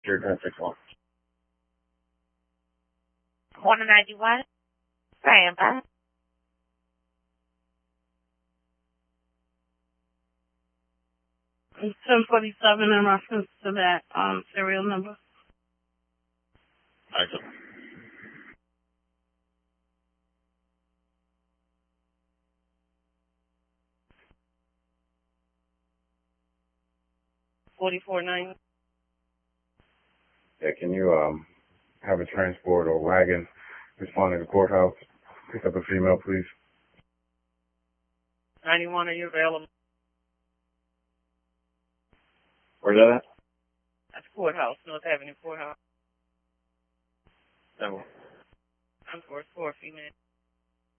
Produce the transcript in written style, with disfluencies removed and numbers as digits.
Sure, 1061. 191. Stand by. It's 1047 in reference to that serial number. I see. $44.90. Yeah, can you have a transport or wagon respond to the courthouse? Pick up a female, please. 91, are you available? Where's that at? That's courthouse, North Avenue Courthouse. No. I'm for a female.